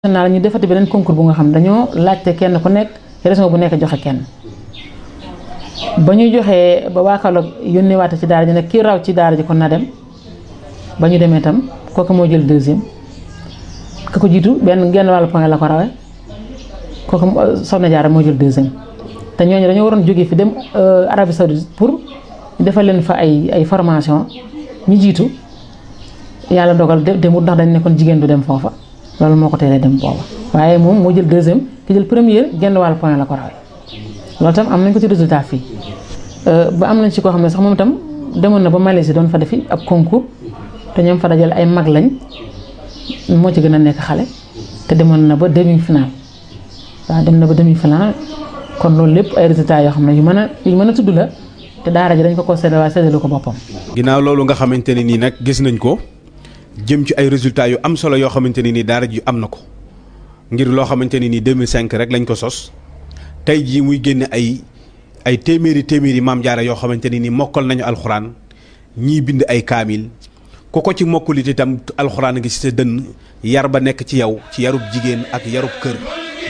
national ñu defati beneen concours bu nga xam dañoo laajte kenn ku nekk région bu nekk joxe kenn ba ñu joxee ba waa Kaolack yónnee waate ci daara ji nag kii raw ci daara ji kon na dem ba ñu demee itam kooku moo jël deuxième ka ko jiitu genn wàllu point la ko rawee kooku Soxna Jaara moo jël deuxième te ñooñu dañoo waroon jógee fi dem Arabie Saoudite pour defal leen fa ay formation ñu jiitu yàlla dogal demut ndax dañ nekkoon jigéen du dem foofa loolu moo ko teelee dem booba waaye moom moo jël deuxième ki jël première genn wàllu point la ko rawee loolu tam am nañ ko ci résultat fii ba am nañ ci koo xam ne sax moom itam demoon na ba Malaisie doon fa defi ab concours te ñoom fa dajale ay mag lañ moo ci gën a nekk xale te demoon na ba demi final waaw dem na ba demi final kon loolu lépp ay résultats yoo xam ne yu mën a tudd la te daara ji dañ ko séddale waaye séddalu ko boppam. ginnaaw loolu nga xamante ne nii nag gis nañ ko jëm ci ay résultats yu am solo yoo xamante ne nii daara ji am na ko ngir loo xamante ne nii 2005 rek lañ ko sos tey jii muy génne ay téeméeri maam jaara yoo xamante ne nii mokkal nañu alxuraan ñii bind ay kaamil ku ko ci mokkulit itam alxuraan ngi ci sa dënn yar ba nekk ci yow ci yarub jigéen ak yarub kër.